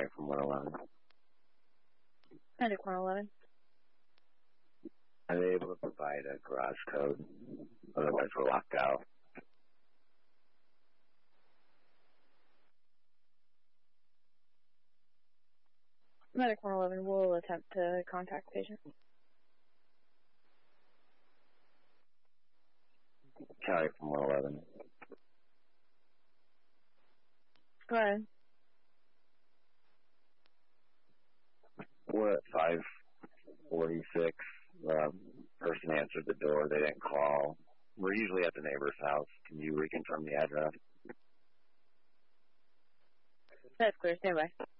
County from 111. Medic 111. Are they able to provide a garage code? Otherwise, we're locked out. Medic 111 will attempt to contact the patient. County from 111. Go ahead. We're at 546. Person answered the door. They didn't call. We're usually at the neighbor's house. Can you reconfirm the address? That's clear. Stand by.